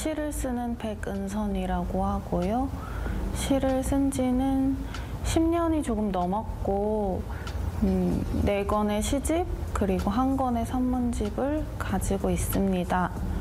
시를 쓰는 백은선이라고 하고요. 시를 쓴 지는 10년이 조금 넘었고 4권의 시집 그리고 1권의 산문집을 가지고 있습니다.